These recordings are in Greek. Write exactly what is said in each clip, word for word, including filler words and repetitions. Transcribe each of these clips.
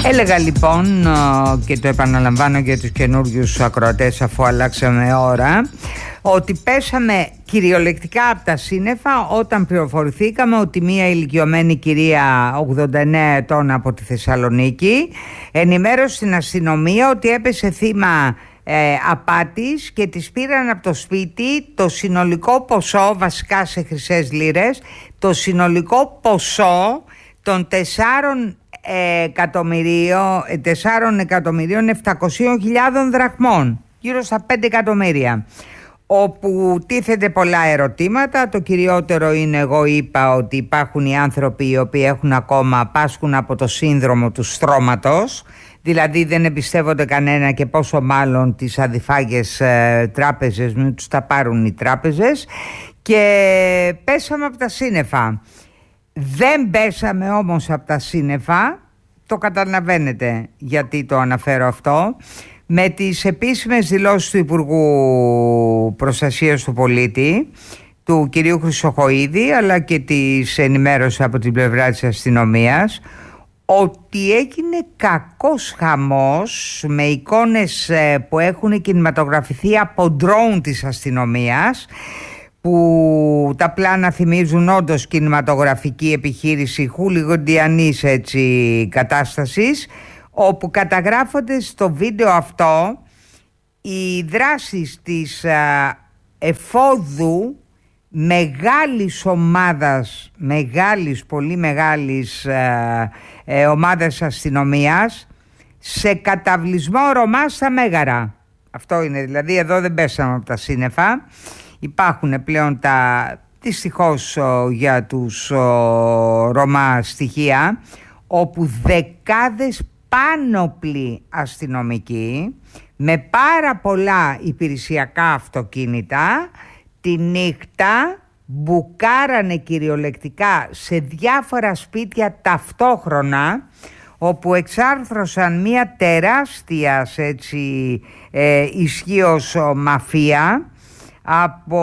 Έλεγα λοιπόν, και το επαναλαμβάνω για τους καινούριους ακροατές αφού αλλάξαμε ώρα, ότι πέσαμε κυριολεκτικά από τα σύννεφα όταν πληροφορηθήκαμε ότι μία ηλικιωμένη κυρία ογδόντα εννέα ετών από τη Θεσσαλονίκη ενημέρωσε στην αστυνομία ότι έπεσε θύμα ε, απάτης και της πήραν από το σπίτι το συνολικό ποσό, βασικά σε χρυσές λίρες, το συνολικό ποσό των τεσσάρων εκατομμυρίων επτακόσιες χιλιάδες δραχμών, γύρω στα πέντε εκατομμύρια, όπου τίθεται πολλά ερωτήματα. Το κυριότερο είναι, εγώ είπα, ότι υπάρχουν οι άνθρωποι οι οποίοι έχουν ακόμα, πάσχουν από το σύνδρομο του στρώματος, δηλαδή δεν εμπιστεύονται κανένα και πόσο μάλλον τις αδιφάγες ε, τράπεζες, μην τους τα πάρουν οι τράπεζες, και πέσαμε από τα σύννεφα. Δεν πέσαμε όμως από τα σύννεφα, το καταλαβαίνετε γιατί το αναφέρω αυτό, με τις επίσημες δηλώσεις του Υπουργού Προστασίας του Πολίτη, του κυρίου Χρυσοχοΐδη, αλλά και της ενημέρωσης από την πλευρά της αστυνομίας, ότι έγινε κακός χαμός, με εικόνες που έχουν κινηματογραφηθεί από ντρόουν της αστυνομίας, που τα πλάνα θυμίζουν όντως κινηματογραφική επιχείρηση χουλιγοντιανής έτσι κατάστασης, όπου καταγράφονται στο βίντεο αυτό οι δράσεις της α, εφόδου μεγάλης ομάδας, μεγάλης, πολύ μεγάλης α, ε, ομάδας αστυνομίας σε καταβλισμό Ρωμά στα Μέγαρα. Αυτό είναι, δηλαδή εδώ δεν πέσαμε από τα σύννεφα. Υπάρχουν πλέον τα, δυστυχώς για τους Ρωμά, στοιχεία όπου δεκάδες πάνωπλοι αστυνομικοί με πάρα πολλά υπηρεσιακά αυτοκίνητα τη νύχτα μπουκάρανε κυριολεκτικά σε διάφορα σπίτια ταυτόχρονα, όπου εξάρθρωσαν μια τεράστια έτσι ε, ισχύως μαφία από,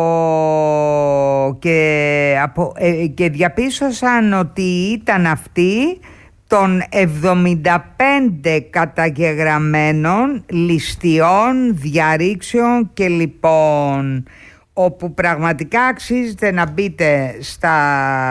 και, από, ε, και διαπίστωσαν ότι ήταν αυτοί των εβδομήντα πέντε καταγεγραμμένων ληστειών, διαρρήξεων και λοιπόν, όπου πραγματικά αξίζεται να μπείτε στα,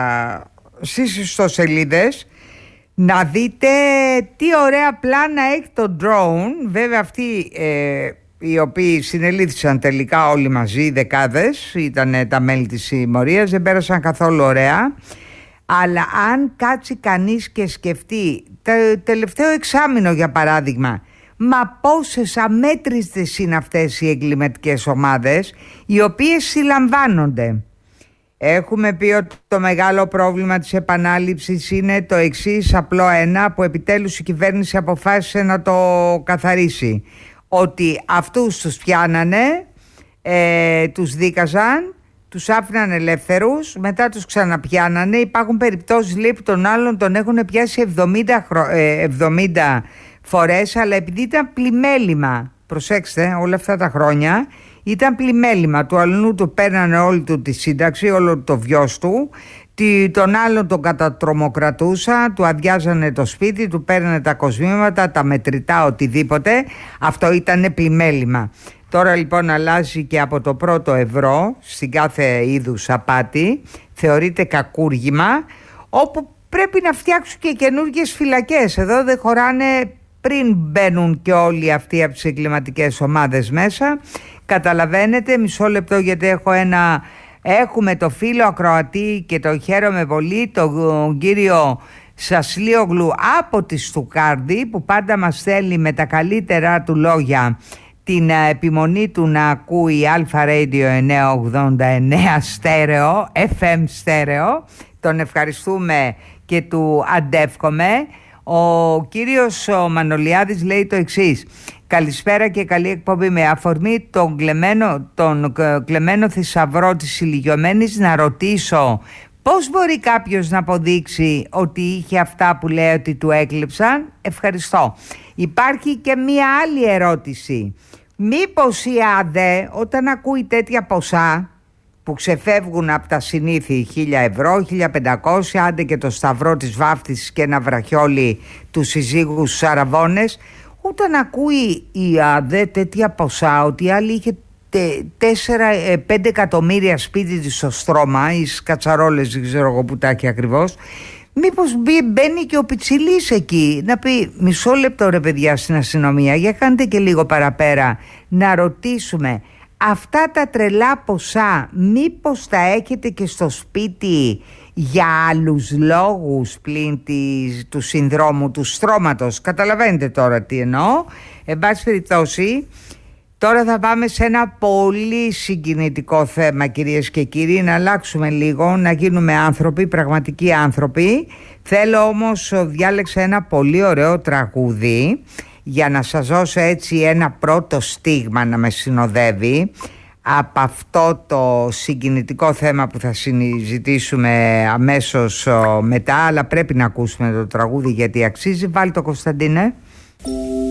στις ιστοσελίδες να δείτε τι ωραία πλάνα έχει το drone. Βέβαια αυτοί ε, οι οποίοι συνελήφθησαν τελικά όλοι μαζί, δεκάδες, ήταν τα μέλη της συμμορίας, δεν πέρασαν καθόλου ωραία. Αλλά αν κάτσει κανείς και σκεφτεί το τελευταίο εξάμηνο για παράδειγμα, μα πόσες αμέτρητες είναι αυτές οι εγκληματικές ομάδες οι οποίες συλλαμβάνονται. Έχουμε πει ότι το μεγάλο πρόβλημα της επανάληψης είναι το εξής απλό ένα, που επιτέλους η κυβέρνηση αποφάσισε να το καθαρίσει. Ότι αυτούς τους πιάνανε, ε, τους δίκαζαν, τους άφηναν ελεύθερους, μετά τους ξαναπιάνανε. Υπάρχουν περιπτώσεις λέει που τον άλλον τον έχουν πιάσει εβδομήντα, εβδομήντα φορές, αλλά επειδή ήταν πλημέλημα, προσέξτε, όλα αυτά τα χρόνια ήταν πλημέλημα, του αλλού του παίρνανε όλη του τη σύνταξη, όλο το βιός του, τον άλλον τον κατατρομοκρατούσαν, του αδειάζανε το σπίτι, του παίρνανε τα κοσμήματα, τα μετρητά, οτιδήποτε. Αυτό ήταν πλημέλημα. Τώρα λοιπόν αλλάζει και από το πρώτο ευρώ στην κάθε είδους απάτη, θεωρείται κακούργημα, όπου πρέπει να φτιάξουν και καινούργιες φυλακές. Εδώ δεν χωράνε πριν μπαίνουν και όλοι αυτοί από τις εγκληματικές ομάδες μέσα. Καταλαβαίνετε, μισό λεπτό γιατί έχω ένα... Έχουμε το φίλο ακροατή και το χαίρομαι πολύ, τον κύριο Σασλίογλου από τη Στουκάρδη, που πάντα μας στέλνει με τα καλύτερά του λόγια την επιμονή του να ακούει Alpha Radio εννιακόσια ογδόντα εννέα στέρεο, εφ εμ στέρεο. Τον ευχαριστούμε και του αντεύχομαι. Ο κύριος ο Μανολιάδης λέει το εξής: καλησπέρα και καλή εκπομπή. Με αφορμή τον κλεμμένο, τον κλεμμένο θησαυρό της ηλικιωμένης, να ρωτήσω πώς μπορεί κάποιος να αποδείξει ότι είχε αυτά που λέει ότι του έκλεψαν. Ευχαριστώ. Υπάρχει και μία άλλη ερώτηση. Μήπως η ΑΔΕ όταν ακούει τέτοια ποσά που ξεφεύγουν από τα συνήθη χίλια ευρώ, χίλια πεντακόσια, άντε και το σταυρό της βάφτισης και ένα βραχιόλι του συζύγου στους Αραβώνες. Όταν ακούει η ΑΔΕ τέτοια ποσά, ότι η άλλη είχε τέσσερα πέντε εκατομμύρια σπίτι της στο στρώμα, οι σκατσαρόλες, δεν ξέρω εγώ που τα έχει ακριβώς, μήπως μπαίνει και ο Πιτσιλής εκεί να πει μισό λεπτό ρε παιδιά στην αστυνομία, για κάντε και λίγο παραπέρα να ρωτήσουμε αυτά τα τρελά ποσά μήπως τα έχετε και στο σπίτι για άλλους λόγους πλην της, του συνδρόμου του στρώματος. Καταλαβαίνετε τώρα τι εννοώ. Εν πάση περιπτώσει, τώρα θα πάμε σε ένα πολύ συγκινητικό θέμα, κυρίες και κύριοι, να αλλάξουμε λίγο, να γίνουμε άνθρωποι, πραγματικοί άνθρωποι. Θέλω όμως, διάλεξα ένα πολύ ωραίο τραγούδι για να σας δώσω έτσι ένα πρώτο στίγμα να με συνοδεύει από αυτό το συγκινητικό θέμα που θα συζητήσουμε αμέσως μετά, αλλά πρέπει να ακούσουμε το τραγούδι γιατί αξίζει. Βάλει το, Κωνσταντίνε.